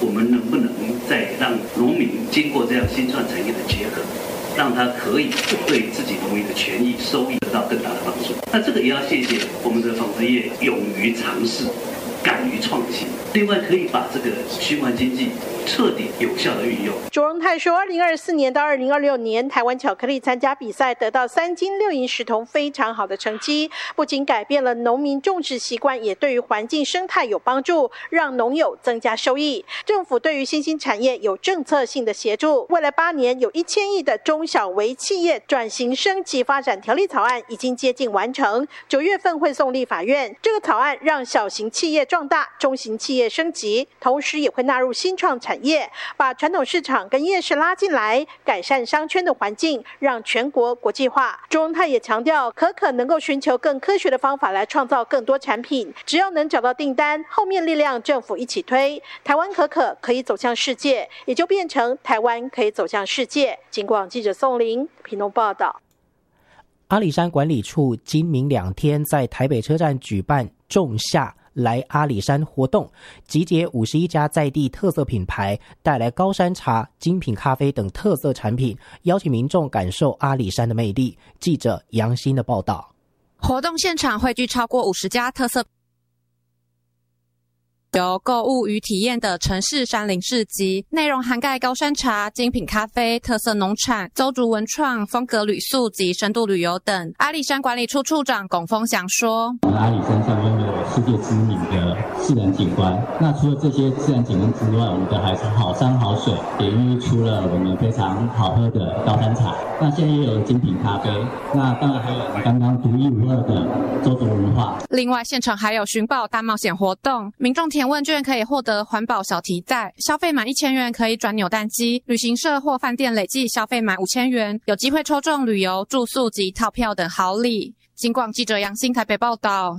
我们能不能再让农民经过这样新创产业的结合，让他可以对自己农民的权益、收益得到更大的帮助？那这个也要谢谢我们的纺织业勇于尝试、敢于创新，另外可以把这个循环经济彻底有效的运用。 卓荣泰说，2024年到2026年，台湾巧克力参加比赛得到3金6银10铜，非常好的成绩，不仅改变了农民种植习惯，也对于环境生态有帮助，让农友增加收益。政府对于新兴产业有政策性的协助，未来8年有1000亿的中小微企业转型升级发展条例草案已经接近完成，9月份会送立法院。这个草案让小型企业壮大，中型企业升级，同时也会纳入新创产业，把传统市场跟夜市拉进来，改善商圈的环境，让全国国际化。卓荣泰也强调，可能够寻求更科学的方法来创造更多产品，只要能找到订单，后面力量政府一起推，台湾可以走向世界，也就变成台湾可以走向世界。警广记者宋玲屏东报道。 阿里山管理处今明2天在台北车站举办仲夏来阿里山活动，集结51家在地特色品牌，带来高山茶、精品咖啡等特色产品，邀请民众感受阿里山的魅力。记者杨欣的报道。 活动现场汇聚超过50家特色由购物与体验的城市山林市集，内容涵盖高山茶、精品咖啡、特色农产、邹族文创、风格旅宿及深度旅游等。阿里山管理处处长龚丰祥说： 阿里山上拥有世界知名的自然景观，那除了这些自然景观之外，我们的还是好山好水，也孕育出了我们非常好喝的高山茶。那现在也有精品咖啡，那当然还有刚刚独一无二的邹族文化。 另外，现场还有寻宝大冒险活动，民众填问卷可以获得环保小提袋，消费满1000元可以转扭蛋机，旅行社或饭店累计消费满5000元，有机会抽中旅游、住宿及套票等好礼。警广记者杨欣台北报道。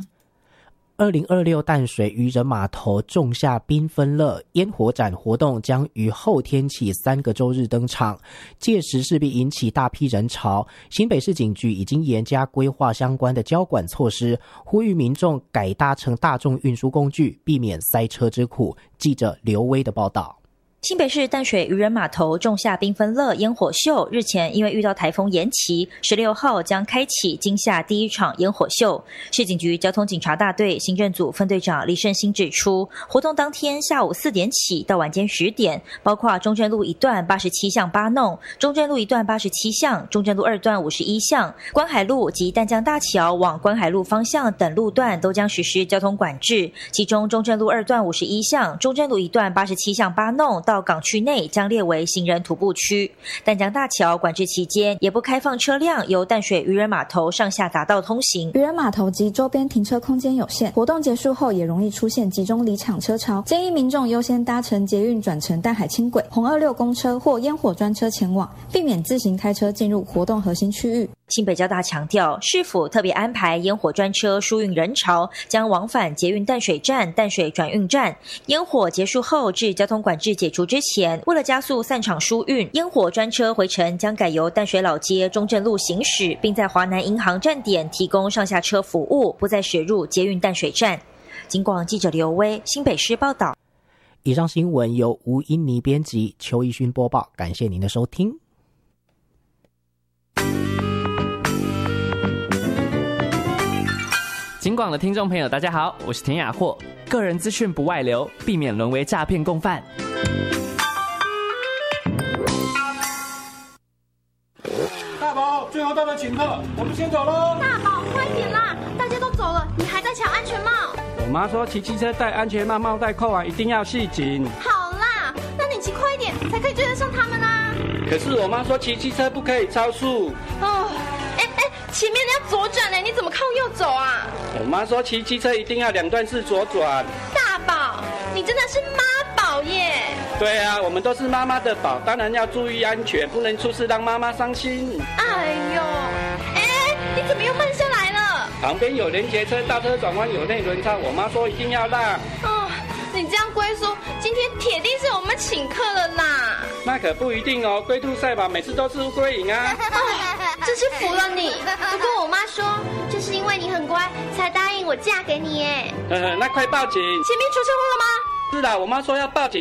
2026淡水渔人码头仲夏缤纷乐烟火展活动将于后天起3个周日登场，届时势必引起大批人潮。新北市警局已经严加规划相关的交管措施，呼吁民众改搭乘大众运输工具，避免塞车之苦。记者刘威的报道。 新北市淡水渔人码头仲夏缤纷乐烟火秀日前因为遇到台风延期，16号将开启今夏第1场烟火秀。市警局交通警察大队行政组分队长李胜兴指出，活动当天下午4点起到晚间10点，包括中正路1段87巷8弄、中正路1段87巷、中正路2段51巷、观海路及淡江大桥往观海路方向等路段都将实施交通管制，其中中正路2段51巷、中正路1段87巷8弄到港区内将列为行人徒步区。淡江大桥管制期间也不开放车辆由淡水渔人码头上下匝道通行。 渔人码头及周边停车空间有限，活动结束后也容易出现集中离场车潮，建议民众优先搭乘捷运转乘淡海轻轨、红26公车或烟火专车前往，避免自行开车进入活动核心区域。 新北交大强调，市府特别安排烟火专车疏运人潮，将往返捷运淡水站、淡水转运站。烟火结束后至交通管制解除之前，为了加速散场疏运，烟火专车回程将改由淡水老街、中正路行驶，并在华南银行站点提供上下车服务，不再驶入捷运淡水站。警广记者刘威新北市报道。 以上新闻由吴英妮编辑，邱义勋播报，感谢您的收听。 警广的听众朋友大家好，我是田雅霍，个人资讯不外流，避免沦为诈骗共犯。 大宝，最后到了请客，我们先走喽。 大宝，快点啦，大家都走了，你还在抢安全帽。 我妈说骑机车戴安全帽，帽带扣完一定要系紧。 好啦，那你骑快一点，才可以追得上他们啊。 可是我妈说骑机车不可以超速。 哦，前面你要左转呢，你怎么靠右走啊？ 我妈说骑机车一定要2段式左转。 大宝，你真的是妈宝耶！ 对啊，我们都是妈妈的宝，当然要注意安全，不能出事让妈妈伤心。 哎呦，你怎么又慢下来了？ 旁边有连结车，大车转弯有内轮差，我妈说一定要让。 哦，你这样龟叔，今天铁定是我们请客了啦。 那可不一定哦，龟兔赛跑每次都是乌龟赢啊。 真是服了你！不过我妈说，就是因为你很乖，才答应我嫁给你耶。 那快报警！ 前面出车祸了吗？ 是的，我妈说要报警。